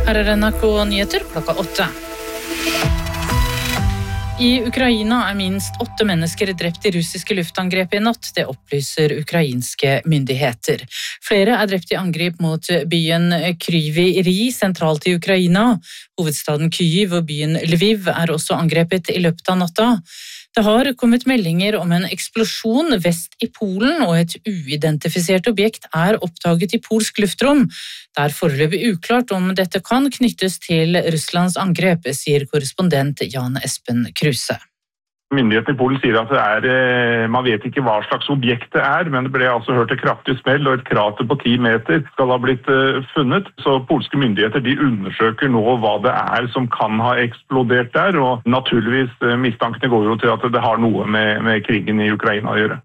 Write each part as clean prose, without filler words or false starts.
Her NRK Nyheter klokka 8. I Ukraina minst 8 mennesker drept I russiske luftangrep I natt, det opplyser ukrainske myndigheter. Flere drept I angrep mot byen Kryvyi Rih, sentralt I Ukraina. Hovedstaden Kyiv og byen Lviv også angrepet I løpet av natta. Det har kommet meldinger om en eksplosjon vest I Polen, og et uidentifisert objekt oppdaget I polsk luftrom. Det foreløpig uklart om dette kan knyttes til Russlands angrep, sier korrespondent Jan Espen Kruse. Myndighetene I Polen sier at man vet ikke hva slags objekt det men det ble altså hørt et kraftig smell, og et krater på 10 meter skal ha blitt funnet. Så polske myndigheter de undersøker nå hva det som kan ha eksplodert der, og naturligvis mistankene går jo til at det har noe med krigen I Ukraina å gjøre.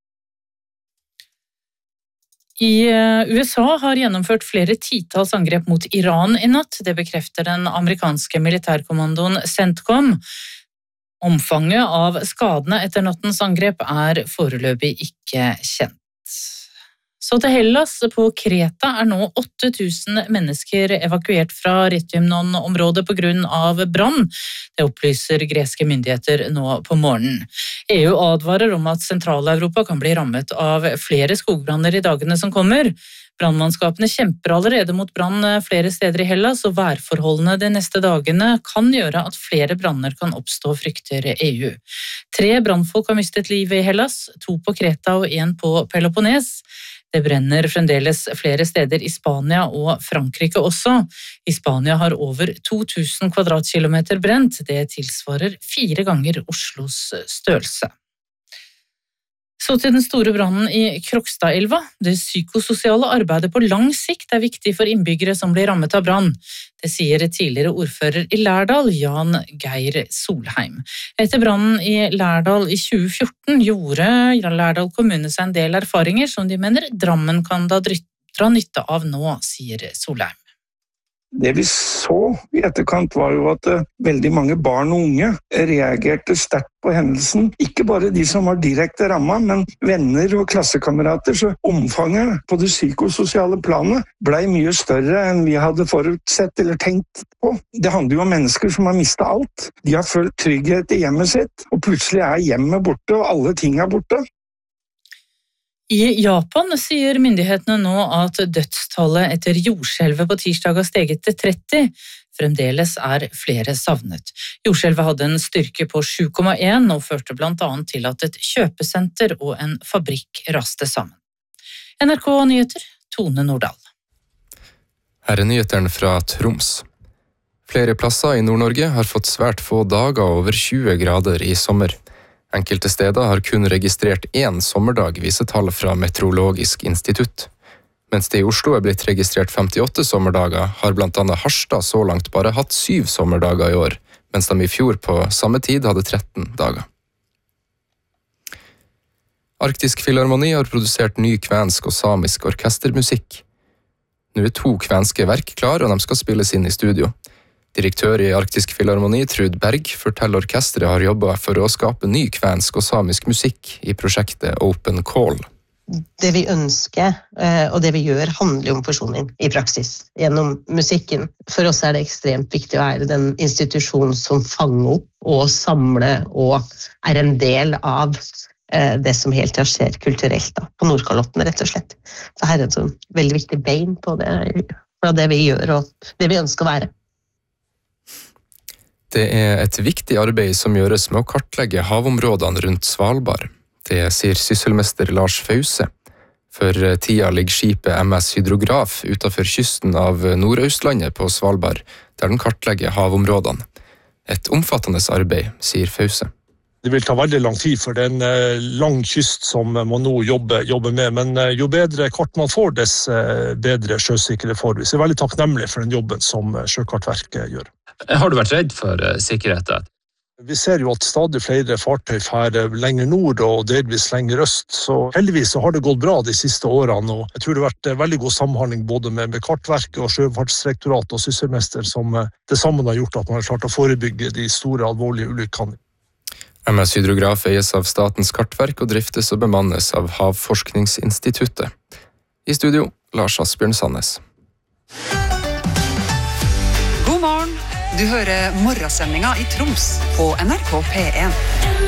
I USA har gjennomført flere titalls angrep mot Iran I natt. Det bekrefter den amerikanske militærkommandoen CENTCOM. Omfanget av skadene etter nattens angrep foreløpig ikke kjent. Så til Hellas. På Kreta nå 8000 mennesker evakuert fra Rethymnon-området på grunn av brann. Det opplyser greske myndigheter nå på morgenen. EU advarer om at Sentral-Europa kan bli rammet av flere skogbranner I dagene som kommer. Brannmannskapene kjemper allerede mot brann flere steder I Hellas, og værforholdene de neste dagene kan gjøre at flere branner kan oppstå, frykter EU. 3 brannfolk har mistet livet I Hellas, 2 på Kreta og 1 på Peloponnes. Det brenner fremdeles flere steder I Spania og Frankrike også. I Spania har over 2000 kvadratkilometer brent. Det tilsvarer 4 ganger Oslos størrelse. Så til den store brannen I Krokstadelva. Det psykososiale arbeidet på lang sikt viktig for innbyggere som blir rammet av brann. Det sier tidligere ordfører I Lærdal, Jan Geir Solheim. Etter brannen I Lærdal I 2014 gjorde Lærdal kommune seg en del erfaringer som de mener Drammen kan dra nytte av nå, sier Solheim. Det vi så I etterkant var jo at veldig mange barn og unge reagerte sterkt på hendelsen. Ikke bare de som var direkte rammet, men venner og klassekamerater. Så omfanget på det psykososiale planet ble mye større enn vi hadde forutsett eller tenkt på. Det handler jo om mennesker som har mistet alt. De har følt trygghet I hjemmet sitt, og plutselig hjemmet borte, og alle ting borte. I Japan sier myndighetene nå at dødstallet etter jordskjelvet på tirsdag har steget til 30. Fremdeles flere savnet. Jordskjelvet hadde en styrke på 7,1 og førte blant annet til at et kjøpesenter og en fabrikk raste sammen. NRK Nyheter, Tone Nordahl. Her nyhetene fra Troms. Flere plasser I Nord-Norge har fått svært få dager over 20 grader I sommer. Enkelte steder har kun registrert 1 sommerdag, viser tall fra Meteorologisk institutt. Mens det I Oslo blitt registrert 58 sommerdager, har blant annet Harstad så langt bare hatt 7 sommerdager I år, mens de I fjor på samme tid hadde 13 dager. Arktisk Filharmoni har produsert ny kvensk og samisk orkestermusikk. Nå 2 kvenske verk klar, og de skal spilles inn I studio. Direktør I Arktisk Filharmoni, Trud Berg, forteller orkestret har jobbet for å skape ny kvensk og samisk musikk I prosjektet Open Call. Det vi ønsker, og det vi gjør, handler om forsoning I praksis, gjennom musikken. For oss det ekstremt viktig å være den institusjonen som fanger opp og samler og en del av det som helt skjer kulturelt da, på Nordkalotten, rett og slett. Så her et sånn veldig viktig bein på det vi gjør og det vi ønsker å være. Det et viktig arbeid som gjøres med å kartlegge havområdene rundt Svalbard. Det sier sysselmester Lars Fause. For tida ligger skipet MS Hydrograf utenfor kysten av Nordøstlandet på Svalbard, der den kartlegger havområdene. Et omfattende arbeid, sier Fause. Det vil ta veldig lang tid, for det en lang kyst som man nå jobber med. Men jo bedre kart man får, dess bedre sjøsikkerhet får vi. Så jeg veldig takknemlig for den jobben som Sjøkartverket gjør. Har du vært redd for sikkerheten? Vi ser jo at stadig flere fartøy fer lenger nord og delvis lenger øst. Så heldigvis så har det gått bra de siste årene. Og jeg tror det har vært veldig god samhandling både med Kartverket og Sjøfartsdirektoratet og sysselmester som det sammen har gjort at man har klart å forebygge de store alvorlige ulykkene. MS Hydrograf eies av Statens kartverk og driftes og bemannes av Havforskningsinstituttet. I studio, Lars Asbjørn Sandnes. morgen. Du hører morgensendinga i Troms på NRK P1.